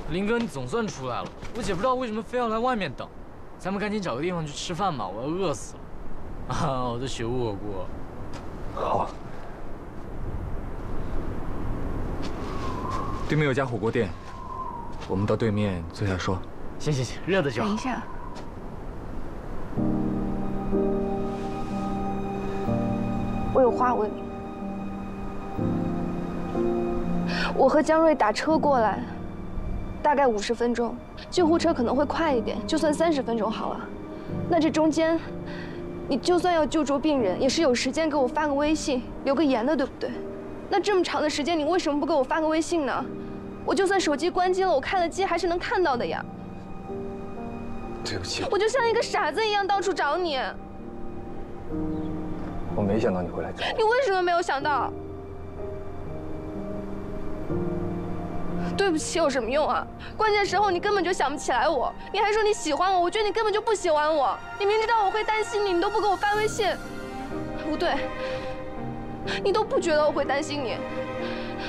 林哥，你总算出来了。我姐不知道为什么非要来外面等，咱们赶紧找个地方去吃饭吧，我要饿死了。啊，我的雪屋火锅。 好。对面有家火锅店，我们到对面坐下说。 行，热的就好。 等一下。 我有话问你。我和江瑞打车过来，大概50分钟，救护车可能会快一点，就算30分钟好了。那这中间，你就算要救助病人，也是有时间给我发个微信，留个言的，对不对？那这么长的时间，你为什么不给我发个微信呢？我就算手机关机了，我开了机还是能看到的呀。 对不起， 我就像一个傻子一样到处找你。 我没想到你会来找我。 你为什么没有想到？对不起有什么用啊？关键时候你根本就想不起来我，你还说你喜欢我，我觉得你根本就不喜欢我。你明知道我会担心你，你都不给我发微信。不对，你都不觉得我会担心你。